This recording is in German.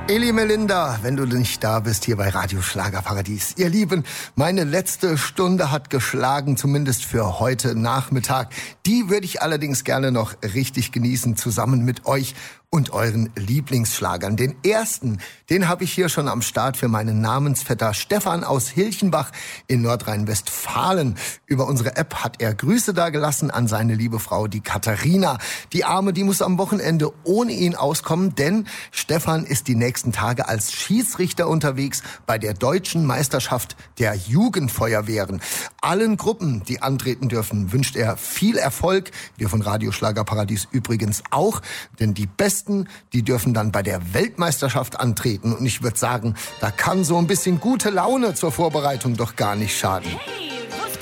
Eli Melinda, wenn du nicht da bist, hier bei Radio Schlagerparadies. Ihr Lieben, meine letzte Stunde hat geschlagen, zumindest für heute Nachmittag. Die würde ich allerdings gerne noch richtig genießen, zusammen mit euch und euren Lieblingsschlagern. Den ersten, den habe ich hier schon am Start für meinen Namensvetter Stefan aus Hilchenbach in Nordrhein-Westfalen. Über unsere App hat er Grüße dagelassen an seine liebe Frau, die Katharina. Die Arme, die muss am Wochenende ohne ihn auskommen, denn Stefan ist die nächsten Tage als Schiedsrichter unterwegs bei der Deutschen Meisterschaft der Jugendfeuerwehren. Allen Gruppen, die antreten dürfen, wünscht er viel Erfolg. Wir von Radio Schlagerparadies übrigens auch, denn die Besten, die dürfen dann bei der Weltmeisterschaft antreten. Und ich würde sagen, da kann so ein bisschen gute Laune zur Vorbereitung doch gar nicht schaden. Hey,